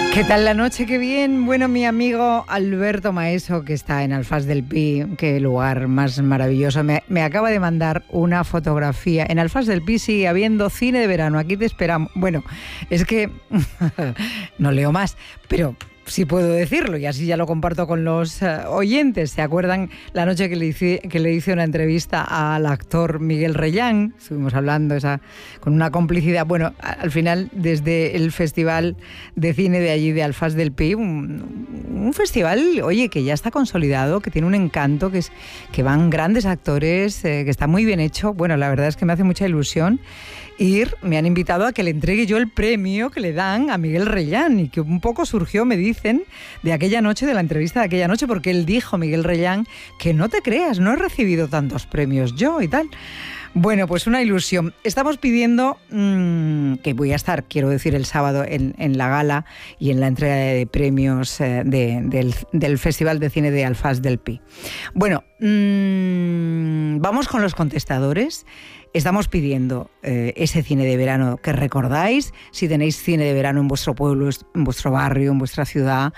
¿Qué tal la noche? Qué bien. Bueno, mi amigo Alberto Maeso, que está en Alfás del Pi, qué lugar más maravilloso, me acaba de mandar una fotografía. En Alfás del Pi sigue habiendo cine de verano, aquí te esperamos. Bueno, es que no leo más, pero sí puedo decirlo y así ya lo comparto con los oyentes. ¿Se acuerdan la noche que le hice una entrevista al actor Miguel Reyán? Estuvimos hablando con una complicidad. Bueno, al final, desde el Festival de Cine de allí de Alfás del Pi, un festival, oye, que ya está consolidado, que tiene un encanto, que van grandes actores, que está muy bien hecho. Bueno, la verdad es que me hace mucha ilusión ir. Me han invitado a que le entregue yo el premio que le dan a Miguel Reyán y que un poco surgió, me dicen, de aquella noche, de la entrevista de aquella noche, porque él dijo, Miguel Reyán, que no te creas, no he recibido tantos premios yo y tal. Bueno, pues una ilusión. Estamos pidiendo que voy a estar, quiero decir, el sábado en la gala y en la entrega de premios del Festival de Cine de Alfás del Pi. Bueno, vamos con los contestadores. Estamos pidiendo ese cine de verano que recordáis, si tenéis cine de verano en vuestro pueblo, en vuestro barrio, en vuestra ciudad,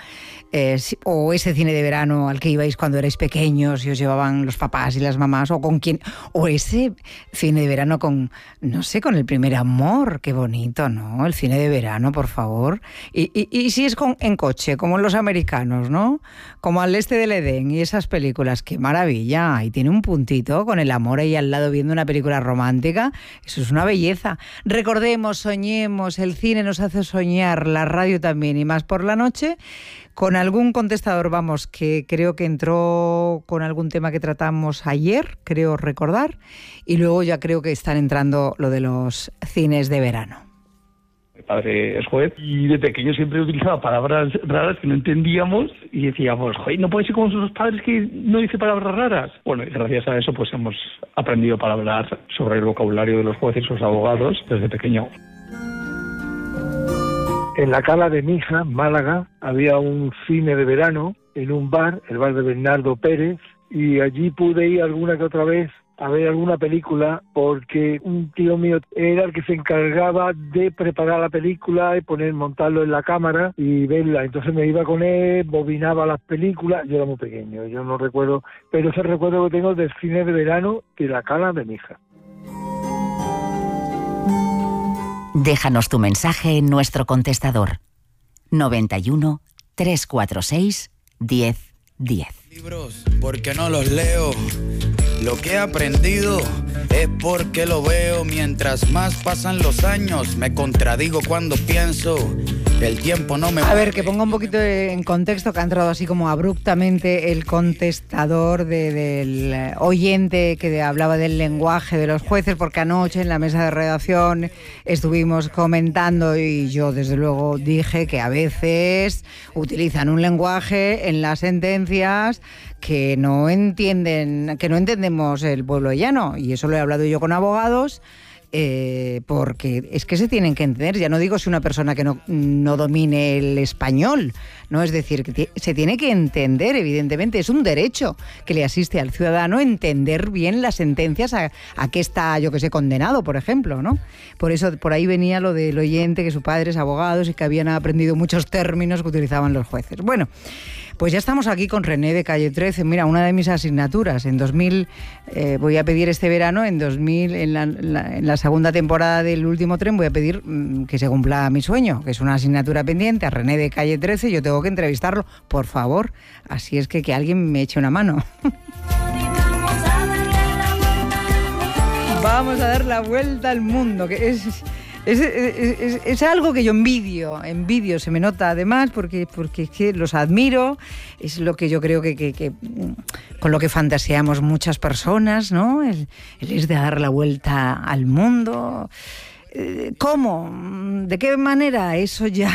o ese cine de verano al que ibais cuando erais pequeños y os llevaban los papás y las mamás, o ese cine de verano con, no sé, con el primer amor, qué bonito, ¿no? El cine de verano, por favor. Y si es en coche, como los americanos, ¿no? Como Al Este del Edén y esas películas, qué maravilla. Ahí tiene un puntito con el amor ahí al lado viendo una película romántica. Eso es una belleza. Recordemos, soñemos, el cine nos hace soñar, la radio también, y más por la noche. Con algún contestador, vamos, que creo que entró con algún tema que tratamos ayer, creo recordar, y luego ya creo que están entrando lo de los cines de verano. Mi padre es juez y de pequeño siempre utilizaba palabras raras que no entendíamos y decíamos, joder, no puede ser como sus padres que no dice palabras raras. Bueno, y gracias a eso pues hemos aprendido palabras sobre el vocabulario de los jueces y los abogados desde pequeño. En la Cala de Mija, Málaga, había un cine de verano en un bar, el bar de Bernardo Pérez, y allí pude ir alguna que otra vez a ver alguna película porque un tío mío era el que se encargaba de preparar la película y montarlo en la cámara y verla. Entonces me iba con él, bobinaba las películas. Yo era muy pequeño, yo no recuerdo, pero ese recuerdo que tengo del cine de verano de la Cala de Mija. Déjanos tu mensaje en nuestro contestador 91 346 1010. Libros, porque no los leo. Lo que he aprendido es porque lo veo. Mientras más pasan los años, me contradigo cuando pienso. El tiempo no me... A ver, que ponga un poquito en contexto, que ha entrado así como abruptamente el contestador del oyente que hablaba del lenguaje de los jueces, porque anoche en la mesa de redacción estuvimos comentando y yo desde luego dije que a veces utilizan un lenguaje en las sentencias que no entendemos el pueblo llano, y eso lo he hablado yo con abogados. Porque es que se tienen que entender. Ya no digo si una persona que no domine el español, ¿no? Es decir, que se tiene que entender, evidentemente. Es un derecho que le asiste al ciudadano entender bien las sentencias a qué está, yo que sé, condenado, por ejemplo, ¿no? Por eso, por ahí venía lo del oyente, que su padre es abogado y que habían aprendido muchos términos que utilizaban los jueces. Bueno, pues ya estamos aquí con René de Calle 13. Mira, una de mis asignaturas en 2000, voy a pedir este verano, en 2000, en la segunda temporada del Último Tren, voy a pedir que se cumpla mi sueño, que es una asignatura pendiente, a René de Calle 13. Yo tengo que entrevistarlo, por favor. Así es que alguien me eche una mano. Vamos a dar la vuelta al mundo, que es algo que yo envidio, se me nota además, porque es que los admiro, es lo que yo creo que con lo que fantaseamos muchas personas, ¿no? El es de dar la vuelta al mundo. ¿Cómo? ¿De qué manera? Eso ya,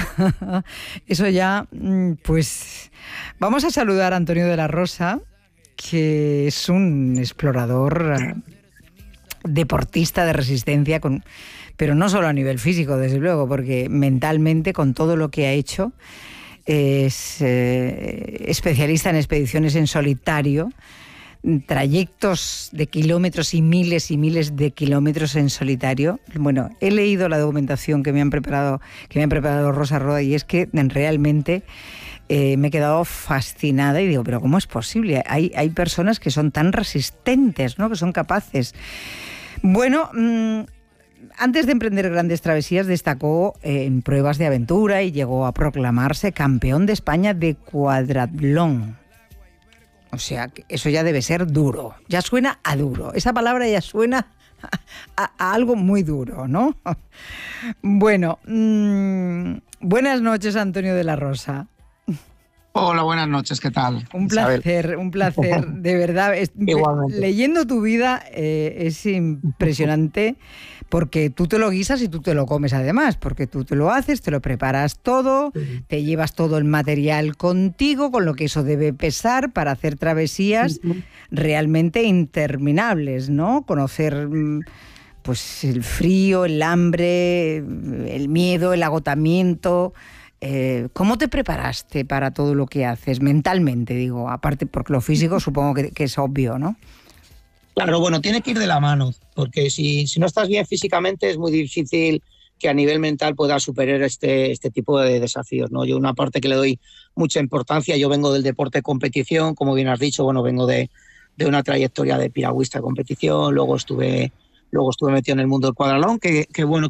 pues vamos a saludar a Antonio de la Rosa, que es un explorador, deportista de resistencia, pero no solo a nivel físico, desde luego, porque mentalmente, con todo lo que ha hecho, es especialista en expediciones en solitario, trayectos de kilómetros y miles de kilómetros en solitario. Bueno, he leído la documentación que me han preparado Rosa Roda, y es que realmente me he quedado fascinada y digo, pero ¿cómo es posible? Hay personas que son tan resistentes, ¿no? Que son capaces. Bueno, antes de emprender grandes travesías destacó en pruebas de aventura y llegó a proclamarse campeón de España de cuadratlón. O sea, eso ya debe ser duro. Ya suena a duro. Esa palabra ya suena a algo muy duro, ¿no? Bueno, buenas noches, Antonio de la Rosa. Hola, buenas noches, ¿qué tal? Un placer, de verdad. Igualmente. Leyendo tu vida es impresionante, porque tú te lo guisas y tú te lo comes además, porque tú te lo haces, te lo preparas todo, te llevas todo el material contigo, con lo que eso debe pesar para hacer travesías realmente interminables, ¿no? Conocer pues el frío, el hambre, el miedo, el agotamiento. ¿Cómo te preparaste para todo lo que haces mentalmente, digo? Aparte, porque lo físico supongo que es obvio, ¿no? Claro, bueno, tiene que ir de la mano, porque si no estás bien físicamente es muy difícil que a nivel mental puedas superar este tipo de desafíos, ¿no? Yo una parte que le doy mucha importancia, yo vengo del deporte de competición, como bien has dicho, bueno, vengo de una trayectoria de piragüista de competición, luego estuve metido en el mundo del cuadralón, que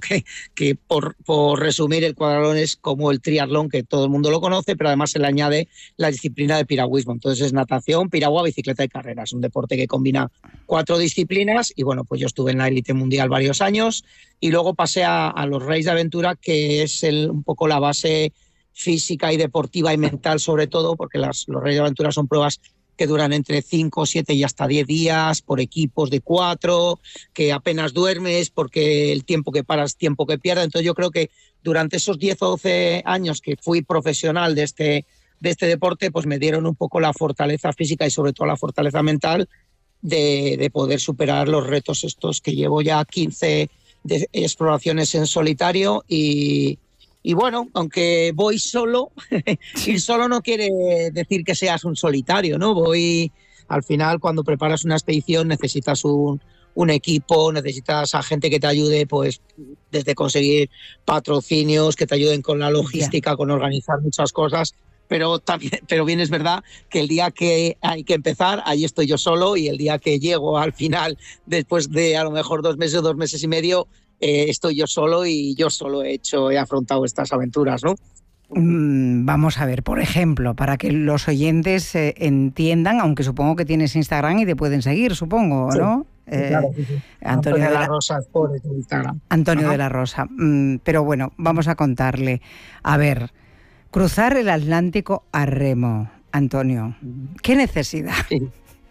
por resumir, el cuadralón es como el triatlón, que todo el mundo lo conoce, pero además se le añade la disciplina de piragüismo. Entonces es natación, piragua, bicicleta y carreras. Un deporte que combina 4 disciplinas y bueno, pues yo estuve en la élite mundial varios años y luego pasé a los Reyes de Aventura, que es un poco la base física y deportiva y mental sobre todo, porque los Reyes de Aventura son pruebas que duran entre 5, 7 y hasta 10 días por equipos de 4, que apenas duermes porque el tiempo que paras, tiempo que pierdes. Entonces yo creo que durante esos 10 o 12 años que fui profesional de este deporte, pues me dieron un poco la fortaleza física y sobre todo la fortaleza mental de poder superar los retos estos, que llevo ya 15 de exploraciones en solitario y bueno, aunque voy solo, ir solo no quiere decir que seas un solitario, ¿no? Al final, cuando preparas una expedición necesitas un equipo, necesitas a gente que te ayude, pues desde conseguir patrocinios, que te ayuden con la logística, con organizar muchas cosas, pero bien es verdad que el día que hay que empezar, ahí estoy yo solo, y el día que llego al final, después de a lo mejor 2 meses, 2 meses y medio, estoy yo solo y yo solo he afrontado estas aventuras, ¿no? Vamos a ver, por ejemplo, para que los oyentes entiendan, aunque supongo que tienes Instagram y te pueden seguir, supongo, sí, ¿no? Claro, sí. Antonio de la Rosa por Instagram. Antonio de la Rosa. Pero bueno, vamos a contarle. A ver, cruzar el Atlántico a remo, Antonio. ¿Qué necesidad? Sí.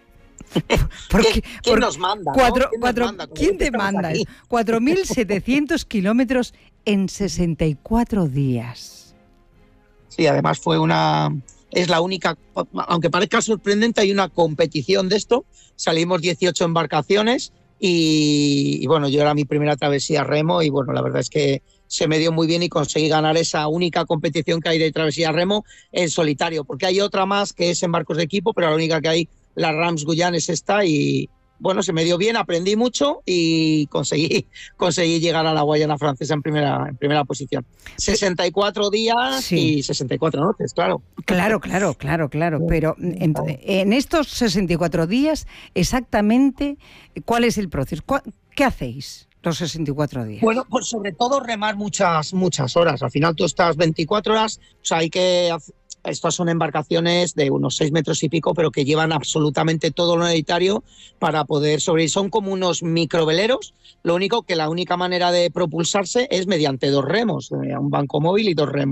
¿Quién nos manda? ¿Quién te manda? 4.700 kilómetros en 64 días. Sí, además es la única, aunque parezca sorprendente, hay una competición de esto. Salimos 18 embarcaciones y bueno, yo era mi primera travesía remo y bueno, la verdad es que se me dio muy bien y conseguí ganar esa única competición que hay de travesía remo en solitario, porque hay otra más que es en barcos de equipo, pero la única que hay, la Rams Guyane, es esta y bueno, se me dio bien, aprendí mucho y conseguí llegar a la Guayana Francesa en primera posición. 64 días sí. Y 64 noches, claro. Claro. Pero en estos 64 días, exactamente, ¿cuál es el proceso? ¿Qué hacéis los 64 días? Bueno, pues sobre todo remar muchas horas. Al final tú estás 24 horas, o sea, estas son embarcaciones de unos 6 metros y pico, pero que llevan absolutamente todo lo necesario para poder sobrevivir. Son como unos microveleros, lo único que la única manera de propulsarse es mediante 2 remos, un banco móvil y 2 remos.